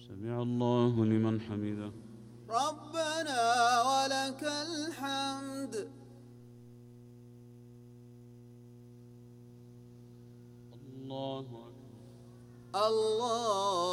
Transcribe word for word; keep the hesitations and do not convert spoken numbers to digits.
سمع الله لمن حمده. ربنا ولك الحمد. الله أكبر. الله